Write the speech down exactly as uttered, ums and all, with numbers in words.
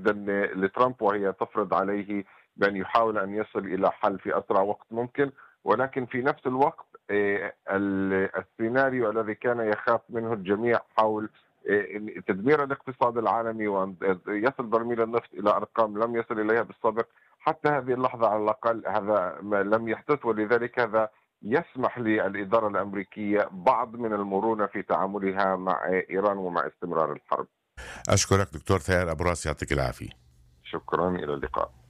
جدا لترامب، وهي تفرض عليه بأن يحاول أن يصل إلى حل في أسرع وقت ممكن. ولكن في نفس الوقت آه، ال- السيناريو الذي كان يخاف منه الجميع حول آه، تدمير الاقتصاد العالمي، وأن يصل برميل النفط إلى أرقام لم يصل إليها بالسابق، حتى هذه اللحظة على الأقل هذا ما لم يحدث. ولذلك هذا يسمح للإدارة الأمريكية بعض من المرونة في تعاملها مع إيران ومع استمرار الحرب. أشكرك دكتور ثائر أبو راس، يعطيك العافية. شكرا، إلى اللقاء.